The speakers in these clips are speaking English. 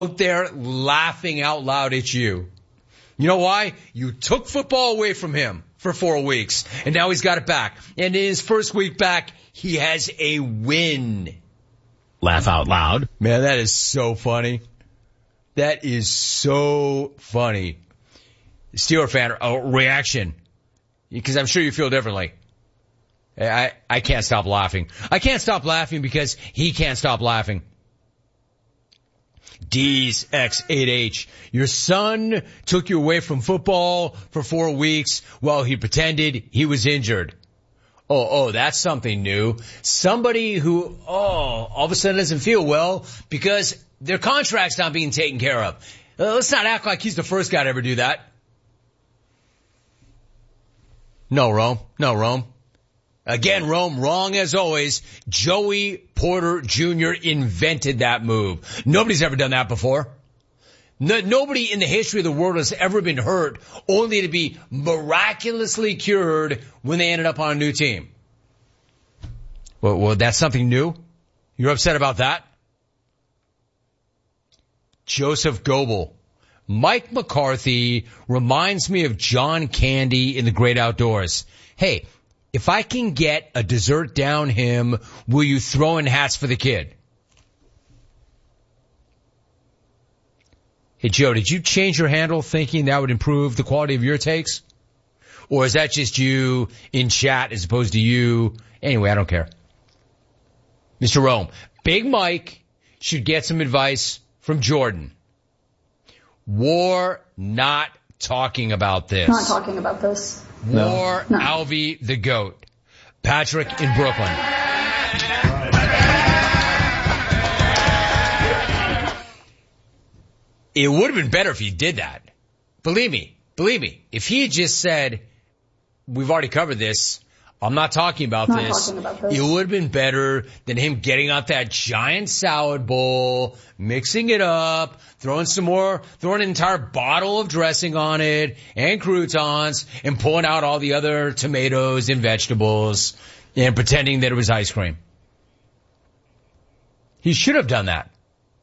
out there laughing out loud at you. You know why? You took football away from him for 4 weeks, and now he's got it back. And in his first week back, he has a win. Laugh out loud. Man, that is so funny. That is so funny. Steeler fan, reaction. Because I'm sure you feel differently. I can't stop laughing. I can't stop laughing because he can't stop laughing. D's X8H. Your son took you away from football for 4 weeks while he pretended he was injured. Oh, that's something new. Somebody who, all of a sudden doesn't feel well because their contract's not being taken care of. Let's not act like he's the first guy to ever do that. No, Rome. Again, Rome, wrong as always. Joey Porter Jr. invented that move. Nobody's ever done that before. Nobody in the history of the world has ever been hurt only to be miraculously cured when they ended up on a new team. Well, that's something new? You're upset about that? Joseph Goebel. Mike McCarthy reminds me of John Candy in The Great Outdoors. Hey, if I can get a dessert down him, will you throw in hats for the kid? Hey, Joe, did you change your handle thinking that would improve the quality of your takes? Or is that just you in chat as opposed to you? Anyway, I don't care. Mr. Rome, Big Mike should get some advice from Jordan. We're not talking about this. Not talking about this. War no. Alvy the GOAT. Patrick in Brooklyn. It would have been better if he did that. Believe me. If he had just said, we've already covered this, I'm not talking about this. It would have been better than him getting out that giant salad bowl, mixing it up, throwing an entire bottle of dressing on it and croutons and pulling out all the other tomatoes and vegetables and pretending that it was ice cream. He should have done that.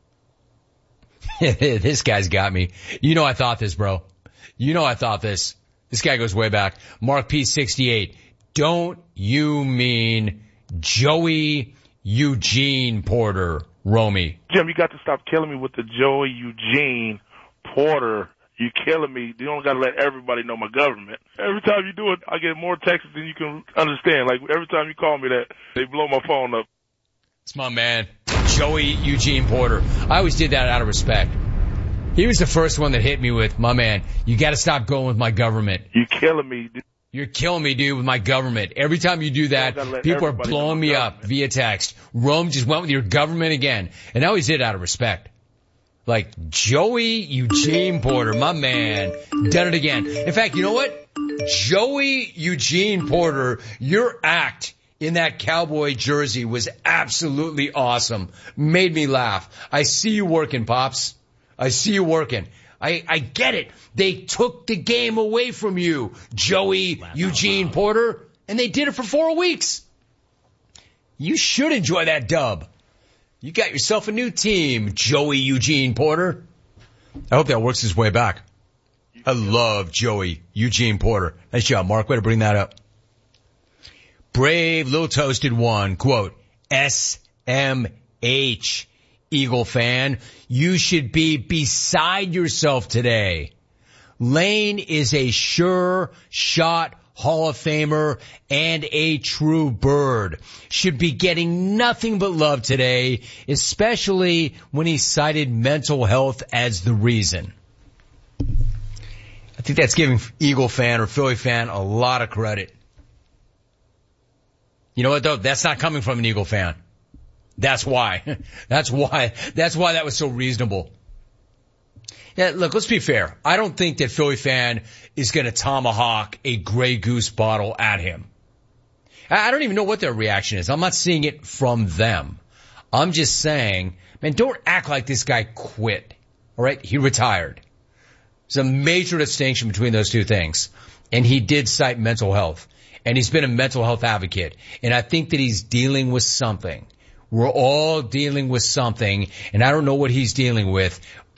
This guy's got me. You know I thought this, bro. This guy goes way back. Mark P68. Don't you mean Joey Eugene Porter, Romy? Jim, you got to stop killing me with the Joey Eugene Porter. You're killing me. You don't got to let everybody know my government. Every time you do it, I get more texts than you can understand. Like, every time you call me that, they blow my phone up. It's my man, Joey Eugene Porter. I always did that out of respect. He was the first one that hit me with, my man, you got to stop going with my government. You're killing me. You're killing me, dude, with my government. Every time you do that, people are blowing me up via text. Rome just went with your government again. And now he's it out of respect. Like, Joey Eugene Porter, my man, done it again. In fact, you know what? Joey Eugene Porter, your act in that cowboy jersey was absolutely awesome. Made me laugh. I see you working, Pops. I see you working. I get it. They took the game away from you, Joey Eugene Porter, and they did it for 4 weeks. You should enjoy that dub. You got yourself a new team, Joey Eugene Porter. I hope that works his way back. I love Joey Eugene Porter. Nice job, Mark. Way to bring that up. Brave Little Toasted One, quote, SMH. Eagle fan, you should be beside yourself today. Lane is a sure shot Hall of Famer and a true bird. Should be getting nothing but love today, especially when he cited mental health as the reason. I think that's giving Eagle fan or Philly fan a lot of credit. You know what though? That's not coming from an Eagle fan. That's why. That's why that was so reasonable. Yeah, look, let's be fair. I don't think that Philly fan is going to tomahawk a Grey Goose bottle at him. I don't even know what their reaction is. I'm not seeing it from them. I'm just saying, man, don't act like this guy quit. All right? He retired. There's a major distinction between those two things. And he did cite mental health. And he's been a mental health advocate. And I think that he's dealing with something. We're all dealing with something, and I don't know what he's dealing with,